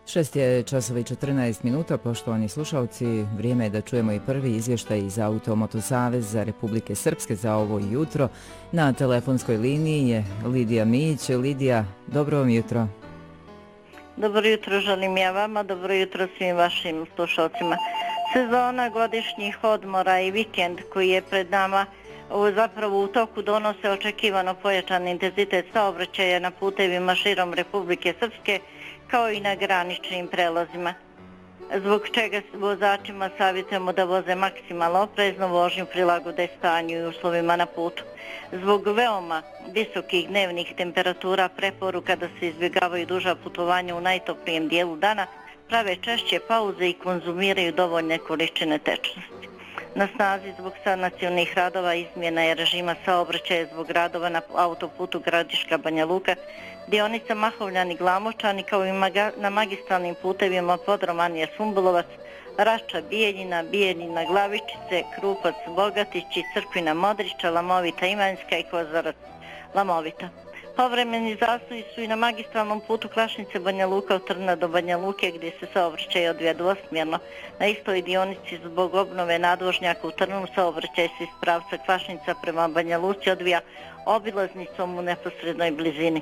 6:14, poštovani slušalci, vrijeme je da čujemo i prvi izvještaj iz Automoto Saveza Republike Srpske za ovo jutro. Na telefonskoj liniji je Lidija Mijić. Lidija, dobro vam jutro. Dobro jutro želim ja vama, dobro jutro svim vašim slušalcima. Sezona godišnjih odmora i vikend koji je pred nama zapravo u toku donose očekivano pojačan intenzitet saobraćaja na putevima širom Republike Srpske kao i na graničnim prelazima. Zbog čega vozačima savjetujemo da voze maksimalno oprezno, vožnju prilagode stanju i uslovima na putu. Zbog veoma visokih dnevnih temperatura preporuka da se izbjegavaju duža putovanja u najtoplijem dijelu dana, prave češće pauze i konzumiraju dovoljne količine tečnosti. Na snazi zbog sanacionih radova izmjena je režima saobraćaja zbog radova na autoputu Gradiška Banja Luka, dionica Mahovljani-Glamočani kao i na magistralnim putevima Podromanija Sumbulovac, Rača Bijeljina, Bijeljina Glavičice, Krupac Bogatići, Crkvina Modriča, Lamovita Ivanjska i Kozarac Lamovita. Povremeni zastoji su i na magistralnom putu Klašnice Banja Luka od Trna do Banja Luke gdje se saobraćaj odvija dvosmjerno. Na istoj dionici zbog obnove nadvožnjaka u Trnu saobraćaj se iz pravca Klašnica prema Banja Luci odvija obilaznicom u neposrednoj blizini.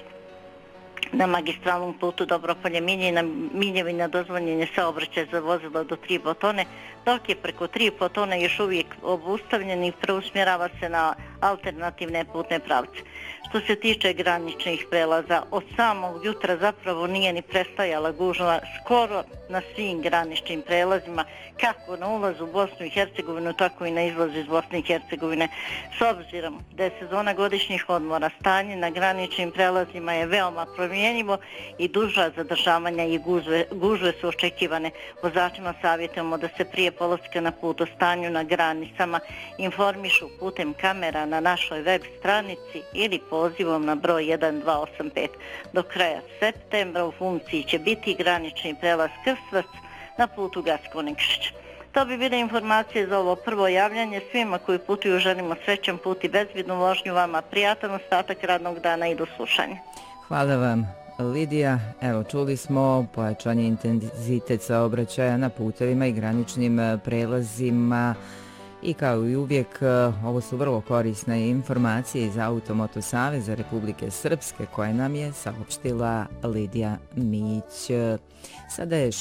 Na magistralnom putu Dobropolje Miljevina dozvoljen je saobraćaj za vozilo do 3,5 tone, dok je preko 3,5 tone još uvijek obustavljen i preusmjerava se na alternativne putne pravce. Što se tiče graničnih prelaza, od samog jutra zapravo nije ni prestajala gužva skoro na svim graničnim prelazima, kako na ulazu u Bosnu i Hercegovinu, tako i na izlazu iz Bosne i Hercegovine. S obzirom da je sezona godišnjih odmora, stanje na graničnim prelazima je veoma promjenjivo i duža zadržavanja i gužve su očekivane. Vozačima savjetujemo da se prije polaska na put o stanju na granicama informišu putem kamera na našoj web stranici ili pozivom na broj 1285. Do kraja septembra u funkciji će biti granični prelaz Krstvac na putu Gacko-Nikšić. To bi bile informacije za ovo prvo javljanje. Svima koji putuju želimo srećan put i bezbjednu vožnju, vama prijatan ostatak radnog dana i do slušanja. Hvala vam, Lidija. Evo, čuli smo pojačan je intenzitet saobraćaja na putevima i graničnim prelazima. I kao i uvijek, ovo su vrlo korisne informacije iz Automoto Saveza Republike Srpske koje nam je saopštila Lidija Mijić. Sada je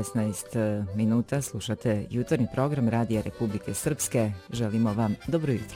6:16. Slušate jutarnji program Radija Republike Srpske. Želimo vam dobro jutro.